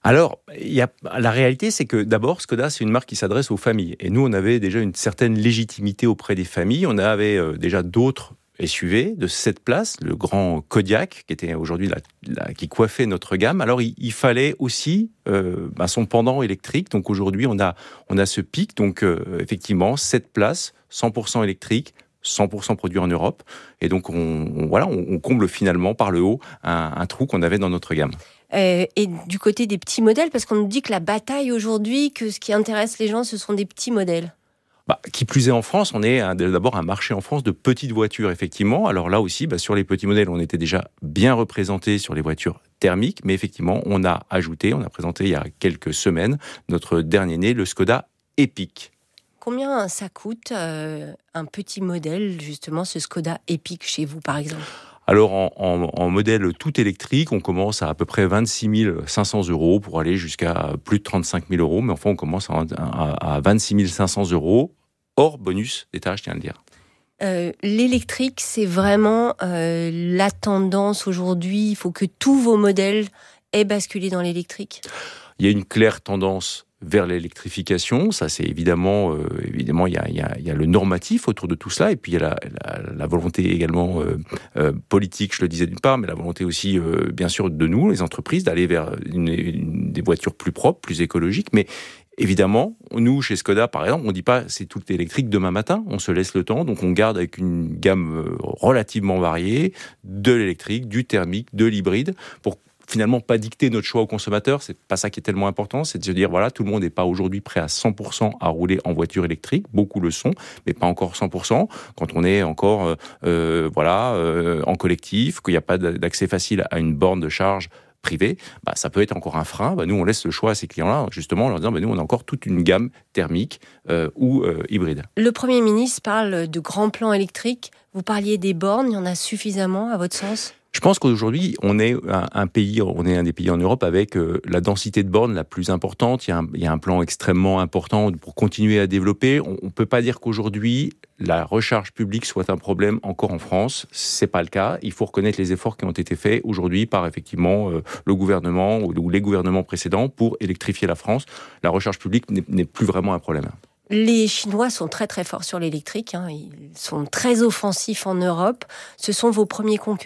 Alors, la réalité, c'est que d'abord, Škoda, c'est une marque qui s'adresse aux familles. Et nous, on avait déjà une certaine légitimité auprès des familles. On avait déjà d'autres SUV de 7 places, le grand Kodiaq, qui était aujourd'hui qui coiffait notre gamme. Alors, il fallait aussi son pendant électrique. Donc, aujourd'hui, on a ce pic. Donc, effectivement, 7 places, 100% électrique, 100% produit en Europe. Et donc, on comble finalement par le haut un trou qu'on avait dans notre gamme. Et du côté des petits modèles, parce qu'on nous dit que la bataille aujourd'hui, que ce qui intéresse les gens, ce sont des petits modèles. Qui plus est en France, on est d'abord un marché en France de petites voitures, effectivement. Alors là aussi, sur les petits modèles, on était déjà bien représenté sur les voitures thermiques, mais effectivement, on a présenté il y a quelques semaines notre dernier né, le Škoda Epiq. Combien ça coûte un petit modèle, justement, ce Škoda Epiq chez vous, par exemple ? Alors, en modèle tout électrique, on commence à peu près 26 500 € pour aller jusqu'à plus de 35 000 €. Mais enfin, on commence à 26 500 €, hors bonus d'État, je tiens à le dire. L'électrique, c'est vraiment la tendance aujourd'hui. Il faut que tous vos modèles aient basculé dans l'électrique. Il y a une claire tendance vers l'électrification. Ça, c'est évidemment, il y a le normatif autour de tout cela, et puis il y a la volonté également politique, je le disais d'une part, mais la volonté aussi, bien sûr, de nous, les entreprises, d'aller vers des voitures plus propres, plus écologiques, mais évidemment, nous, chez Škoda, par exemple, on ne dit pas c'est tout électrique demain matin, on se laisse le temps, donc on garde avec une gamme relativement variée, de l'électrique, du thermique, de l'hybride, pour finalement pas dicter notre choix aux consommateurs. C'est pas ça qui est tellement important, c'est de se dire voilà, tout le monde n'est pas aujourd'hui prêt à 100% à rouler en voiture électrique, beaucoup le sont, mais pas encore 100%. Quand on est encore en collectif, qu'il n'y a pas d'accès facile à une borne de charge privée, ça peut être encore un frein. Nous, on laisse le choix à ces clients-là, justement, en leur disant nous, on a encore toute une gamme thermique ou hybride. Le Premier ministre parle de grands plans électriques. Vous parliez des bornes, il y en a suffisamment, à votre sens ? Je pense qu'aujourd'hui, on est un des pays en Europe avec la densité de bornes la plus importante. Il y a un plan extrêmement important pour continuer à développer. On ne peut pas dire qu'aujourd'hui, la recharge publique soit un problème encore en France. C'est pas le cas. Il faut reconnaître les efforts qui ont été faits aujourd'hui par effectivement le gouvernement ou les gouvernements précédents pour électrifier la France. La recharge publique n'est plus vraiment un problème. Les Chinois sont très très forts sur l'électrique, ils sont très offensifs en Europe. Ce sont vos premiers concurrents ?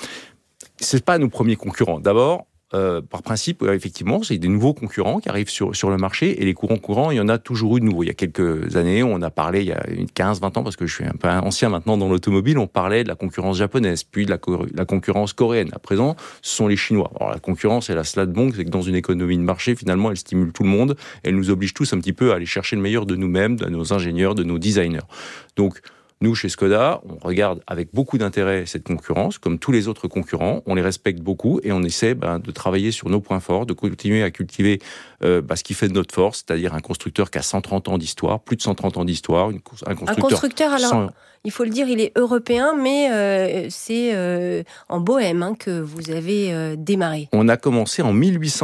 C'est pas nos premiers concurrents. D'abord, par principe, effectivement, c'est des nouveaux concurrents qui arrivent sur le marché, et les courants, il y en a toujours eu de nouveaux. Il y a quelques années, on a parlé, il y a 15-20 ans, parce que je suis un peu ancien maintenant dans l'automobile, on parlait de la concurrence japonaise, puis de la concurrence coréenne. À présent, ce sont les Chinois. Alors la concurrence, elle a cela de bon, c'est que dans une économie de marché, finalement, elle stimule tout le monde, elle nous oblige tous un petit peu à aller chercher le meilleur de nous-mêmes, de nos ingénieurs, de nos designers. Donc, nous, chez Škoda, on regarde avec beaucoup d'intérêt cette concurrence, comme tous les autres concurrents, on les respecte beaucoup et on essaie de travailler sur nos points forts, de continuer à cultiver ce qui fait de notre force, c'est-à-dire un constructeur qui a 130 ans d'histoire, plus de 130 ans d'histoire. Un constructeur, alors, il faut le dire, il est européen, mais c'est en Bohême que vous avez démarré. On a commencé en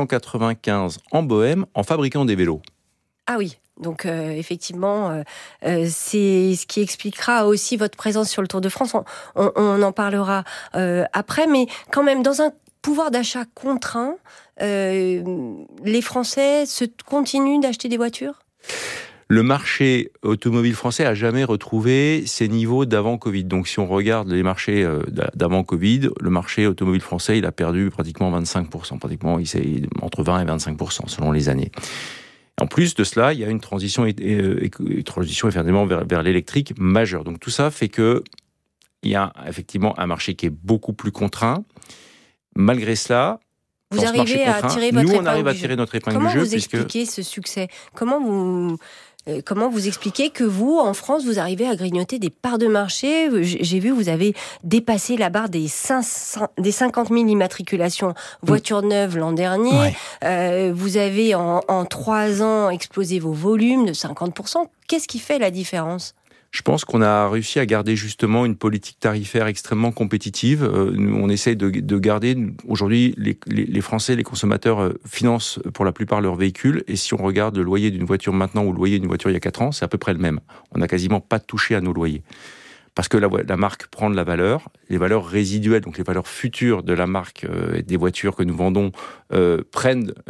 1895 en Bohême en fabriquant des vélos. Ah oui. Donc effectivement, c'est ce qui expliquera aussi votre présence sur le Tour de France. On en parlera après, mais quand même, dans un pouvoir d'achat contraint, les Français continuent d'acheter des voitures ? Le marché automobile français a jamais retrouvé ses niveaux d'avant Covid. Donc, si on regarde les marchés d'avant Covid, le marché automobile français, il a perdu pratiquement 25%. Pratiquement, il s'est entre 20 et 25% selon les années. En plus de cela, il y a une transition effectivement vers l'électrique majeure. Donc tout ça fait que il y a effectivement un marché qui est beaucoup plus contraint. Malgré cela, vous arrivez à tirer votre épingle du jeu. Nous, on arrive à tirer notre épingle du jeu. Comment vous expliquez ce succès ? Comment vous expliquez que vous, en France, vous arrivez à grignoter des parts de marché ? J'ai vu, vous avez dépassé la barre des 50 000 immatriculations voitures neuves l'an dernier. Ouais. Vous avez, en 3 ans, explosé vos volumes de 50%. Qu'est-ce qui fait la différence ? Je pense qu'on a réussi à garder justement une politique tarifaire extrêmement compétitive. On essaie de garder... Aujourd'hui, les Français, les consommateurs financent pour la plupart leurs véhicules. Et si on regarde le loyer d'une voiture maintenant ou le loyer d'une voiture il y a 4 ans, c'est à peu près le même. On n'a quasiment pas touché à nos loyers. Parce que la marque prend de la valeur, les valeurs résiduelles, donc les valeurs futures de la marque et des voitures que nous vendons prennent